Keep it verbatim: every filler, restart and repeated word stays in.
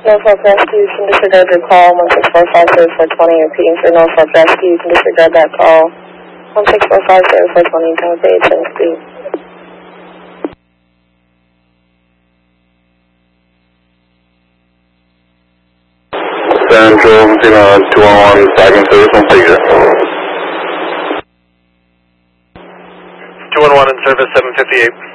Norfolk Rescue, you can disregard your call. one six four five zero four two zero, repeating for Norfolk Rescue, you can disregard that call. one six four five zero four two zero, Tower eight seven speed. Central, two one one, second service on figure. two one one in service, seven fifty-eight.